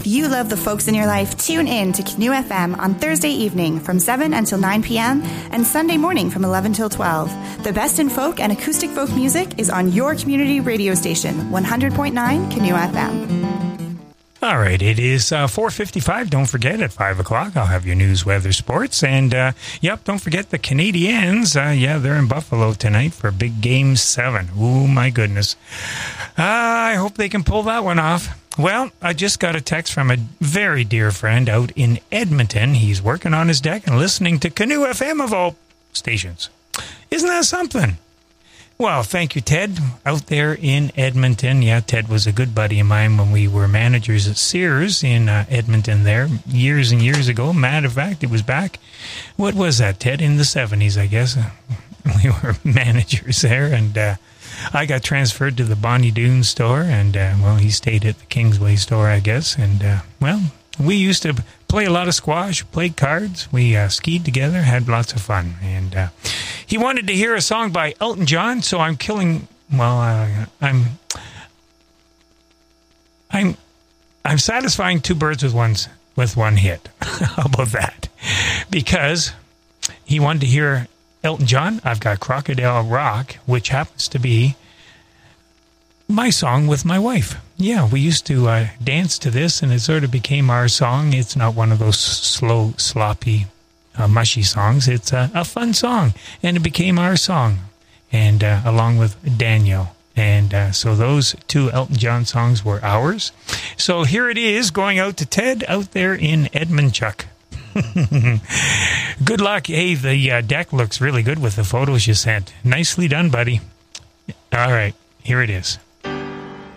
If you love the folks in your life, tune in to Canoe FM on Thursday evening from 7 until 9 p.m. and Sunday morning from 11 till 12. The best in folk and acoustic folk music is on your community radio station, 100.9 Canoe FM. All right, it is 4:55. Don't forget, at 5 o'clock, I'll have your news, weather, sports. And, don't forget the Canadiens. They're in Buffalo tonight for Big Game 7. Oh, my goodness. I hope they can pull that one off. Well, I just got a text from a very dear friend out in Edmonton. He's working on his deck and listening to Canoe FM of all stations. Isn't that something? Well, thank you, Ted, out there in Edmonton. Yeah, Ted was a good buddy of mine when we were managers at Sears in Edmonton there years and years ago. Matter of fact, it was back, what was that, Ted? In the 70s, I guess. We were managers there, and I got transferred to the Bonnie Doon store, and, he stayed at the Kingsway store, I guess. And, we used to play a lot of squash, played cards. We skied together, had lots of fun. And he wanted to hear a song by Elton John, so I'm satisfying two birds with one hit. How about that? Because he wanted to hear Elton John. I've got Crocodile Rock, which happens to be my song with my wife. Yeah, we used to dance to this, and it sort of became our song. It's not one of those slow, sloppy, mushy songs. It's a fun song, and it became our song, and along with Daniel. And so those two Elton John songs were ours. So here it is, going out to Ted out there in Edmundchuk. Good luck. Hey, the deck looks really good with the photos you sent. Nicely done, buddy. All right, here it is.